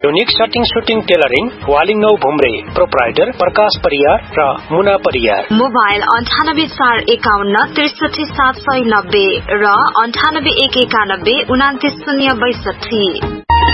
आधुनिक सटिङ shooting tailoring Waling नौ भुम्रे proprietor प्रकाश परियार र मुना परियार मोबाइल 984151 63790 र 981919 2962